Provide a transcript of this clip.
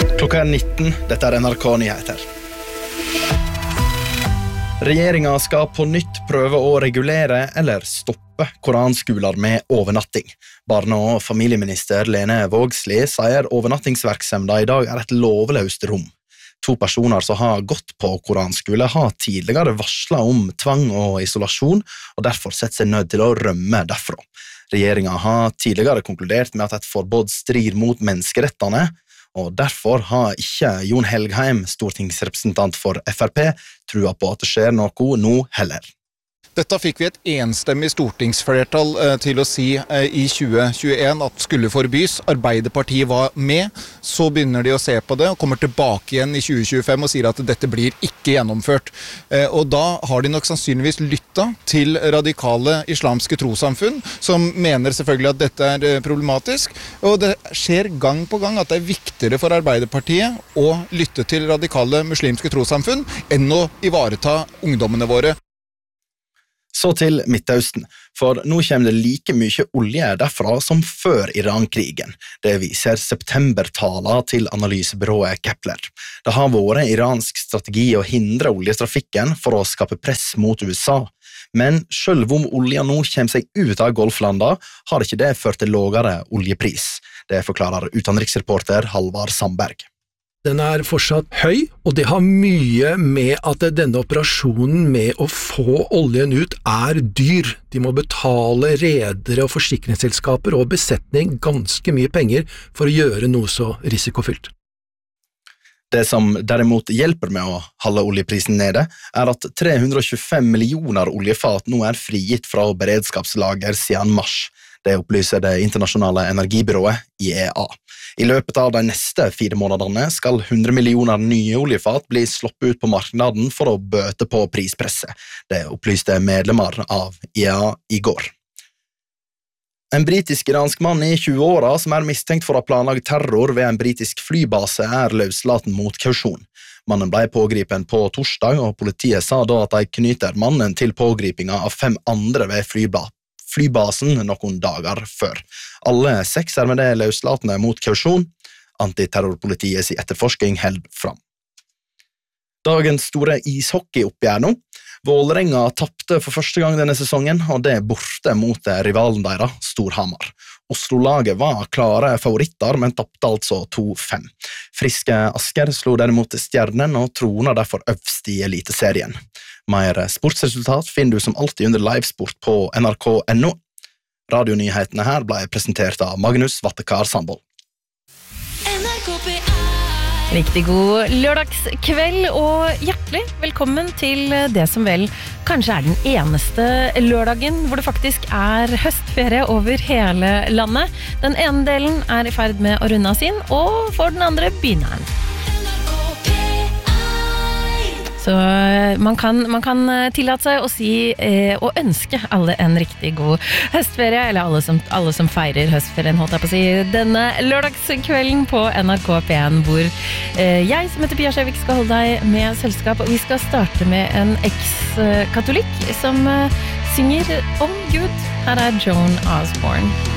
Klokka 19, dette NRK Nyheter. Regjeringen skal på nytt prøve å regulere eller stoppe koranskoler med overnatting. Barne- og familieminister Lene Vågslid sier overnattingsvirksomheten i dag et lovløst rom. 2 personer som har gått på koranskole har tidligere varslet om tvang og isolasjon, og derfor sett seg nødt til å rømme derfra. Regjeringen har tidligere konkludert med at et forbud strir mot menneskerettene, og derfor har ikke Jon Helgheim, stortingsrepresentant for FrP, trua på at det skjer noe nå heller. Dette fikk vi et enstemmig stortingsflertall til å si i 2021 at skulle forbys. Arbeiderpartiet var med, så begynner de å se på det og kommer tilbake igjen i 2025 og sier at dette blir ikke gjennomført. Og da har de nok sannsynligvis lyttet til radikale islamske trossamfunn, som mener selvfølgelig at dette er problematisk. Og det skjer gang på gang at det er viktigere for Arbeiderpartiet å lytte til radikale muslimske trossamfunn enn å ivareta ungdommene våre. Så til Midtøsten, for nå kommer det like mye olje derfra som før Iran-krigen. Det viser septembertaler til analysebyrået Kepler. Det har vært iransk strategi å hindre oljetrafikken for å skape press mot USA. Men selv om oljen nå kommer seg ut av Golflanda, har ikke det ført til lavere oljepris. Det forklarer utenriksreporter Halvard Sandberg. Den er fortsatt høy, og det har mye med at denne operasjonen med å få oljen ut er dyr. De må betale redere og forsikringsselskaper og besetning ganske mye penger for å gjøre noe så risikofylt. Det som derimot hjelper med å holde oljeprisen nede, er at 325 millioner oljefat nå er frigitt fra beredskapslager siden mars. Det opplyser det internasjonale energibyrået IEA. I løpet av de neste 4 månedene skal 100 millioner nye oljefat bli sluppet ut på markedet for å bøte på prispresset. Det opplyste medlemmer av IEA i går. En britisk-iransk mann i 20-åra som er mistenkt for å planlage terror ved en britisk flybase er løslaten mot kausjon. Mannen ble pågripen på torsdag, og politiet sa da at de knyter mannen til pågripinga av 5 andre ved flybasen noen dager før. Alle 6 er med det løslatende mot kausjon. Antiterrorpolitiets etterforsking held fram. Dagens store ishockeyoppgjør nå. Vålerenga tappte for første gang denne sesongen, og det borte mot rivalen deres, Storhamar. Oslo-laget var klare favoritter, men tappte altså 2-5. Friske Asker slo derimot Stjernen og troner derfor øverst i eliteserien. Mer sportsresultat finner du som alltid under livesport på nrk.no. Radionyhetene her ble presentert av Magnus Vattekar Sandvold. Riktig god lørdagskveld og hjertelig velkommen til det som vel kanskje er den eneste lørdagen hvor det faktisk er høstferie over hele landet. Den ene delen er i ferd med å runde av sin, og for den andre begynner den. Så man kan tillate seg å si og ønske alle en riktig god høstferie, eller alle som feirer høstferien, holdt jeg på å si, denne lørdagskvelden på NRK P1, hvor jeg som heter Pia Skjevik skal holde deg med selskap, og vi skal starte med en eks-katolikk som synger om Gud. Her er Joan Osborne.